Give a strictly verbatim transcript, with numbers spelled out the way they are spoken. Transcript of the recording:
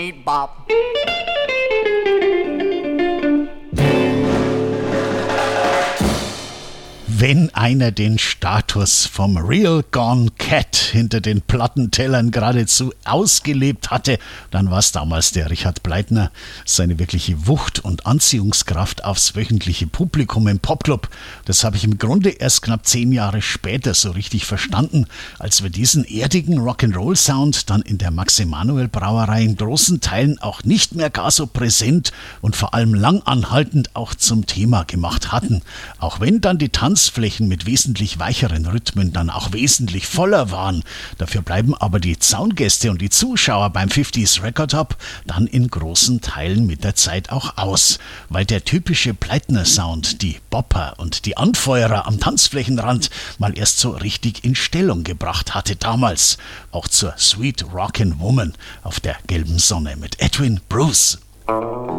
Bob. Wenn einer den Status vom Real Gone Cat hinter den Plattentellern geradezu ausgelebt hatte, dann war es damals der Richard Bleitner. Seine wirkliche Wucht und Anziehungskraft aufs wöchentliche Publikum im Popclub, das habe ich im Grunde erst knapp zehn Jahre später so richtig verstanden, als wir diesen erdigen Rock'n'Roll-Sound dann in der Max-Emanuel-Brauerei in großen Teilen auch nicht mehr gar so präsent und vor allem langanhaltend auch zum Thema gemacht hatten. Auch wenn dann die Tanz Flächen mit wesentlich weicheren Rhythmen dann auch wesentlich voller waren. Dafür bleiben aber die Soundgäste und die Zuschauer beim fünfziger Record Hop dann in großen Teilen mit der Zeit auch aus, weil der typische Bleitner-Sound die Bopper und die Anfeuerer am Tanzflächenrand mal erst so richtig in Stellung gebracht hatte damals. Auch zur Sweet Rockin' Woman auf der gelben Sonne mit Edwin Bruce.